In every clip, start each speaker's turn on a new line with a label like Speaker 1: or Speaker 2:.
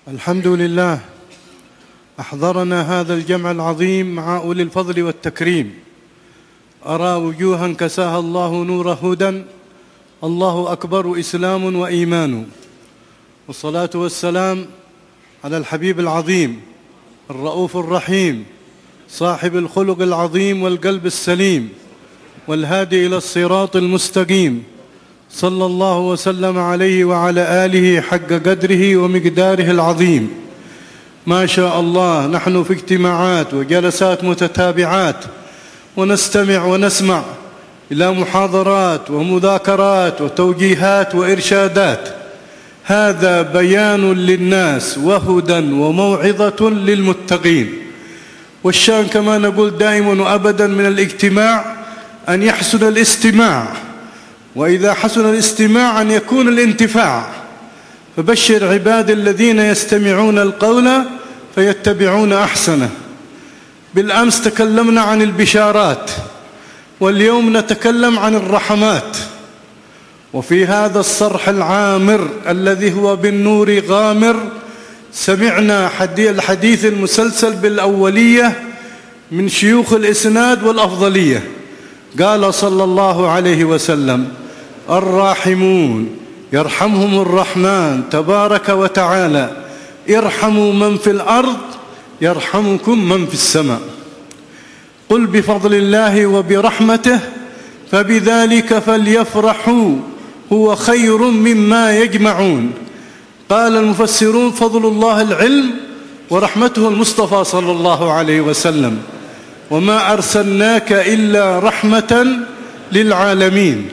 Speaker 1: الحمد لله أحضرنا هذا الجمع العظيم مع أولي الفضل والتكريم. أرى وجوها كساها الله نور هدى، الله أكبر إسلام وإيمان. والصلاة والسلام على الحبيب العظيم الرؤوف الرحيم صاحب الخلق العظيم والقلب السليم والهادي إلى الصراط المستقيم، صلى الله وسلم عليه وعلى آله حق قدره ومقداره العظيم. ما شاء الله، نحن في اجتماعات وجلسات متتابعات ونستمع ونسمع إلى محاضرات ومذاكرات وتوجيهات وإرشادات. هذا بيان للناس وهدى وموعظة للمتقين. والشأن كما نقول دائما وأبدا من الاجتماع أن يحسن الاستماع، وإذا حسن الاستماع أن يكون الانتفاع. فبشر عباد الذين يستمعون القول فيتبعون أحسنه. بالأمس تكلمنا عن البشارات، واليوم نتكلم عن الرحمات. وفي هذا الصرح العامر الذي هو بالنور غامر سمعنا الحديث المسلسل بالأولية من شيوخ الإسناد والأفضلية. قال صلى الله عليه وسلم: الراحمون يرحمهم الرحمن تبارك وتعالى، ارحموا من في الأرض يرحمكم من في السماء. قل بفضل الله وبرحمته فبذلك فليفرحوا هو خير مما يجمعون. قال المفسرون: فضل الله العلم ورحمته المصطفى صلى الله عليه وسلم، وما أرسلناك إلا رحمة للعالمين.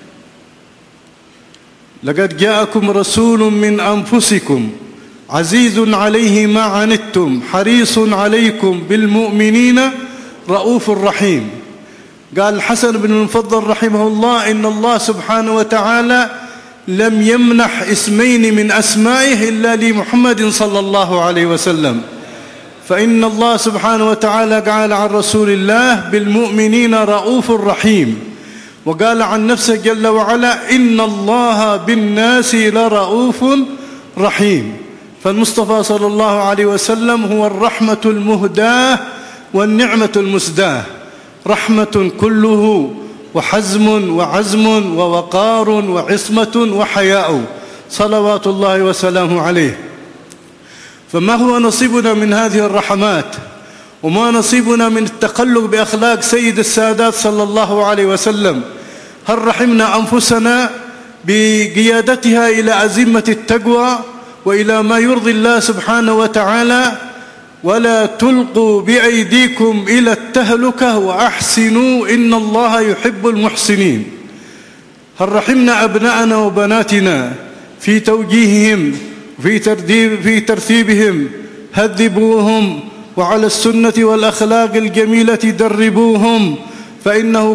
Speaker 1: لقد جاءكم رسول من أنفسكم عزيز عليه ما عنتم حريص عليكم بالمؤمنين رؤوف رحيم. قال الحسن بن المفضل رحمه الله: إن الله سبحانه وتعالى لم يمنح اسمين من أسمائه إلا لمحمد صلى الله عليه وسلم. فإن الله سبحانه وتعالى قال عن رسول الله: بالمؤمنين رؤوف رحيم. وقال عن نفسه جل وعلا: إن الله بالناس لرؤوف رحيم. فالمصطفى صلى الله عليه وسلم هو الرحمة المهداة والنعمة المسداة، رحمة كله وحزم وعزم ووقار وعصمة وحياء، صلوات الله وسلامه عليه. فما هو نصيبنا من هذه الرحمات؟ وما نصيبنا من التخلق بأخلاق سيد السادات صلى الله عليه وسلم؟ هل رحمنا أنفسنا بقيادتها إلى أزمة التقوى وإلى ما يرضي الله سبحانه وتعالى؟ ولا تلقوا بأيديكم إلى التهلكة وأحسنوا إن الله يحب المحسنين. هل رحمنا أبناءنا وبناتنا في توجيههم في ترتيبهم؟ هذبوهم وعلى السنة والأخلاق الجميلة دربوهم، فإن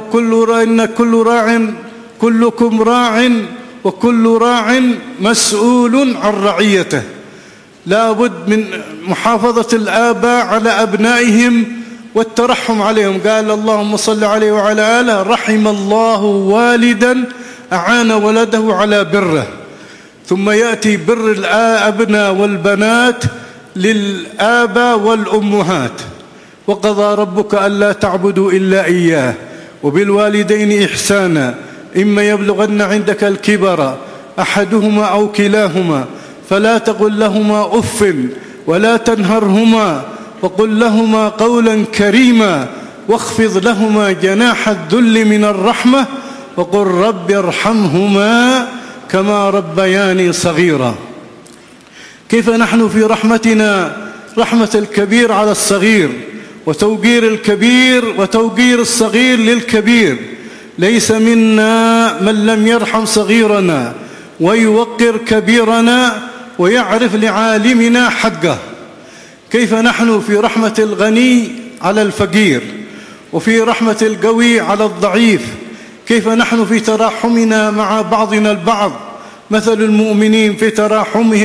Speaker 1: كلكم راع وكل راع مسؤول عن رعيته. لا بد من محافظة الآباء على أبنائهم والترحم عليهم. قال اللهم صل عليه وعلى آله: رحم الله والدا أعان ولده على بره. ثم يأتي بر الأبناء والبنات للآباء والأمهات. وقضى ربك ألا تعبدوا إلا إياه وبالوالدين إحسانا إما يبلغن عندك الكبر أحدهما أو كلاهما فلا تقل لهما أف ولا تنهرهما وقل لهما قولا كريما واخفض لهما جناح الذل من الرحمة وقل رب ارحمهما كما ربياني صغيرا. كيف نحن في رحمتنا؟ رحمة الكبير على الصغير، وتوقير الكبير وتوقير الصغير للكبير. ليس منا من لم يرحم صغيرنا ويوقر كبيرنا ويعرف لعالمنا حقه. كيف نحن في رحمة الغني على الفقير، وفي رحمة القوي على الضعيف. كيف نحن في تراحمنا مع بعضنا البعض. مثل المؤمنين في تراحمهم